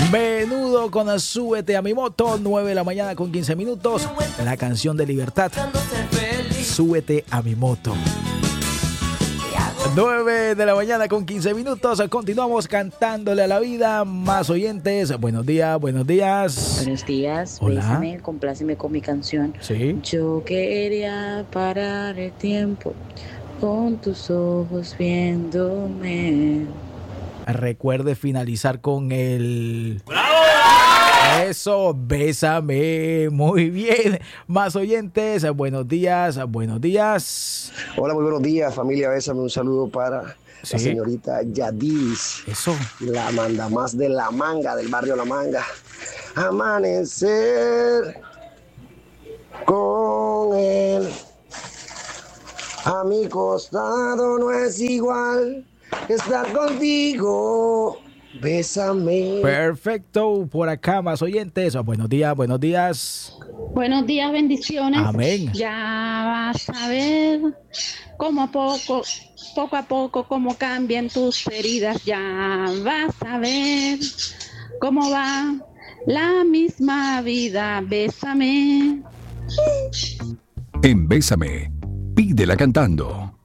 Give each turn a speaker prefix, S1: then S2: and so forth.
S1: Menudo con Súbete a mi moto, 9 de la mañana con 15 minutos. La canción de Libertad, Súbete a mi moto. 9 de la mañana con 15 minutos. Continuamos cantándole a la vida. Más oyentes. Buenos días, buenos días.
S2: Buenos días.
S1: Hola.
S2: Bésame, compláceme con mi canción.
S1: Sí.
S2: Yo quería parar el tiempo con tus ojos viéndome.
S1: Recuerde finalizar con el... ¡Bravo! Eso, bésame. Muy bien. Más oyentes. Buenos días, buenos días.
S3: Hola, muy buenos días, familia. Bésame. Un saludo para la señorita Yadis.
S1: Eso.
S3: La manda más de La Manga, del barrio La Manga. Amanecer con él. A mi costado no es igual estar contigo. Bésame.
S1: Perfecto. Por acá, más oyentes. Buenos días, buenos días.
S4: Buenos días, bendiciones.
S1: Amén.
S4: Ya vas a ver cómo poco a poco, cómo cambian tus heridas. Ya vas a ver cómo va la misma vida. Bésame.
S5: En Bésame, pídela cantando.